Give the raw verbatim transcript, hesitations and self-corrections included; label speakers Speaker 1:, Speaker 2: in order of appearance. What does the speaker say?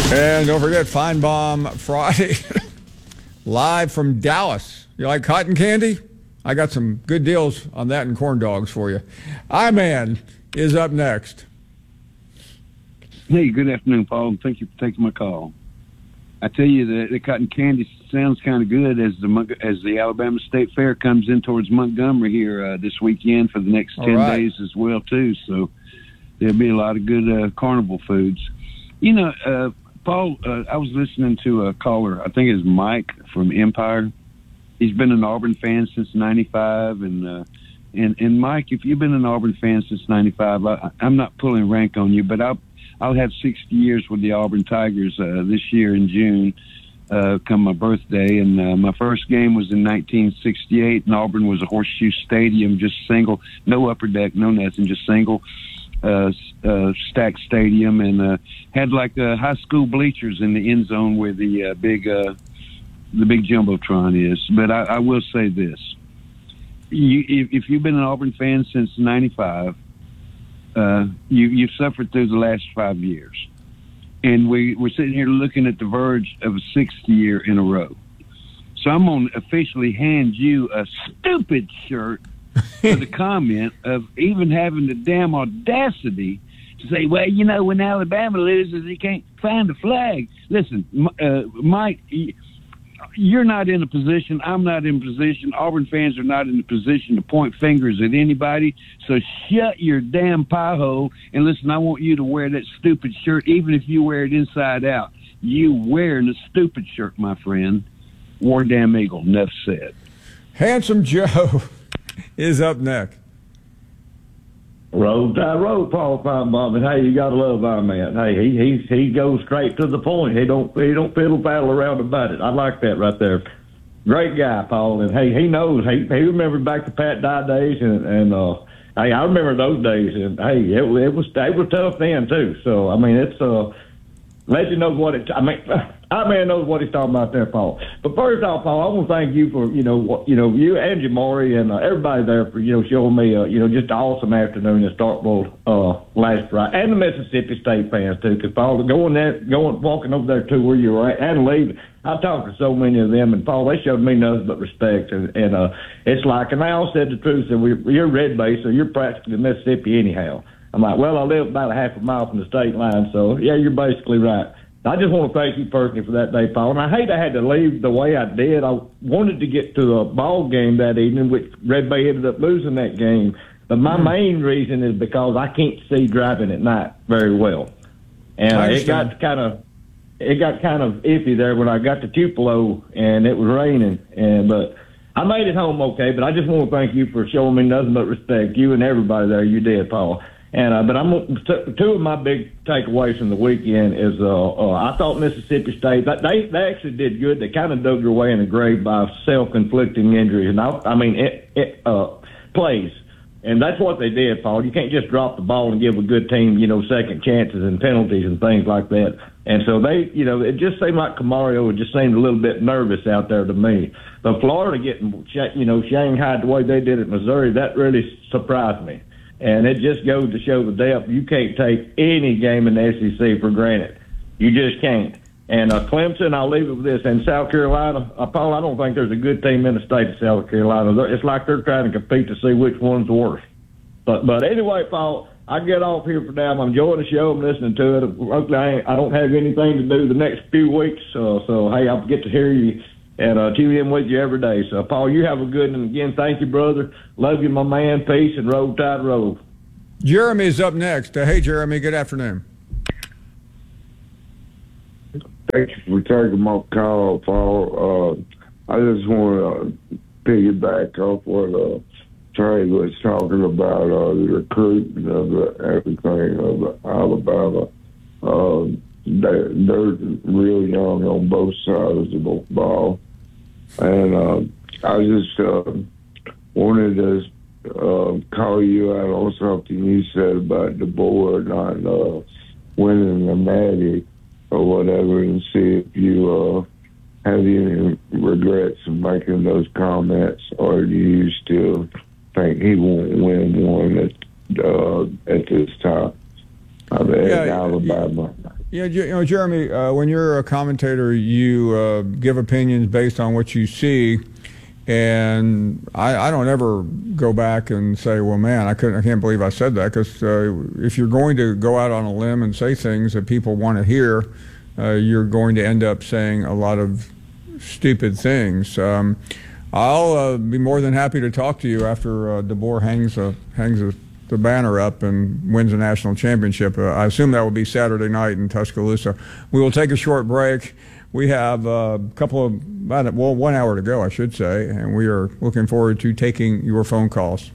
Speaker 1: And don't forget Feinbaum Friday, live from Dallas. You like cotton candy? I got some good deals on that and corn dogs for you. I-Man is up next.
Speaker 2: Hey, good afternoon, Paul, and thank you for taking my call. I tell you, the, the cotton candy sounds kind of good as the as the Alabama State Fair comes in towards Montgomery here uh, this weekend for the next ten
Speaker 1: right.
Speaker 2: days as well, too. So there'll be a lot of good uh, carnival foods. You know, uh, Paul, uh, I was listening to a caller, I think it was Mike from Empire. He's been an Auburn fan since ninety-five, and uh, and and Mike, if you've been an Auburn fan since ninety-five, I, I'm not pulling rank on you, but I'll I'll have sixty years with the Auburn Tigers uh, this year in June, uh, come my birthday, and uh, my first game was in nineteen sixty-eight, and Auburn was a horseshoe stadium, just single, no upper deck, no nothing, just single. Uh, uh, stacked stadium, and uh, had like uh, high school bleachers in the end zone where the uh, big uh, the big jumbotron is. But I, I will say this: you, if, if you've been an Auburn fan since ninety-five, uh, you, you've suffered through the last five years, and we, we're sitting here looking at the verge of a sixth year in a row. So I'm going to officially hand you a stupid shirt for the comment of even having the damn audacity to say, well, you know, when Alabama loses, they can't find a flag. Listen, uh, Mike, you're not in a position, I'm not in a position, Auburn fans are not in a position to point fingers at anybody, so shut your damn pie hole, and listen, I want you to wear that stupid shirt, even if you wear it inside out. You wearing a stupid shirt, my friend. War damn Eagle, enough said.
Speaker 1: Handsome Joe is up next.
Speaker 3: Roll Tide Roll, Paul Feinbaum, and hey, you gotta love our man. Hey, he he he goes straight to the point. He don't he don't fiddle battle around about it. I like that right there. Great guy, Paul, and hey, he knows. He he remembers back to Pat Dye days, and and uh, hey, I remember those days, and hey, it, it was it was tough then too. So I mean, it's uh, legend knows what it. I mean. Our man knows what he's talking about there, Paul. But first off, Paul, I want to thank you for, you know, what, you know, you and Jamari and uh, everybody there for, you know, showing me, uh, you know, just an awesome afternoon at Starkville uh, last Friday, and the Mississippi State fans too. Because Paul, going there, going walking over there too, where you were at, and leaving, I talked to so many of them, and Paul, they showed me nothing but respect. And, and uh, it's like, and they all said the truth. And we, you're red base, so you're practically Mississippi anyhow. I'm like, well, I live about a half a mile from the state line, so yeah, you're basically right. I just want to thank you personally for that day, Paul. And I hate I had to leave the way I did. I wanted to get to a ball game that evening, which Red Bay ended up losing that game. But my mm-hmm. main reason is because I can't see driving at night very well. And uh, it got kind of it got kind of iffy there when I got to Tupelo and it was raining. And but I made it home okay. But I just want to thank you for showing me nothing but respect. You and everybody there, you did, Paul. And uh, but I'm two of my big takeaways from the weekend is uh, uh, I thought Mississippi State they they actually did good. They kind of dug their way in the grave by self-inflicting injuries, and I, I mean it, it uh, plays, and that's what they did, Paul. You can't just drop the ball and give a good team, you know, second chances and penalties and things like that. And so they, you know, it just seemed like Camario just seemed a little bit nervous out there to me. But Florida getting, you know, shanghaied the way they did at Missouri, that really surprised me. And it just goes to show the depth. You can't take any game in the S E C for granted. You just can't. And uh, Clemson, I'll leave it with this. And South Carolina, uh, Paul, I don't think there's a good team in the state of South Carolina. It's like they're trying to compete to see which one's worse. But but anyway, Paul, I get off here for now. I'm enjoying the show. I'm listening to it. Hopefully I, ain't, I don't have anything to do the next few weeks. Uh, so, hey, I'll get to hear you and uh, tune in with you every day. So, Paul, you have a good one. And again, thank you, brother. Love you, my man. Peace and roll tide roll.
Speaker 1: Jeremy's up next. Uh, hey, Jeremy, good afternoon.
Speaker 4: Thank you for taking my call, Paul. Uh, I just want to piggyback off what uh, Trey was talking about, uh, the recruiting of the, everything of the Alabama. Uh, they, they're real young on both sides of the ball. And uh, I just uh, wanted to uh, call you out on something you said about the board not uh, winning the Natty or whatever, and see if you uh, have any regrets of making those comments, or do you still think he won't win one at, uh, at this time? I mean,
Speaker 1: yeah,
Speaker 4: Alabama.
Speaker 1: Yeah, you know, Jeremy, uh, when you're a commentator, you uh, give opinions based on what you see, and I, I don't ever go back and say, well, man, I couldn't, I can't believe I said that, because uh, if you're going to go out on a limb and say things that people want to hear, uh, you're going to end up saying a lot of stupid things. Um, I'll uh, be more than happy to talk to you after uh, DeBoer hangs a, hangs a the banner up and wins a national championship. Uh, I assume that will be Saturday night in Tuscaloosa. We will take a short break. We have a couple of, well, one hour to go, I should say, and we are looking forward to taking your phone calls.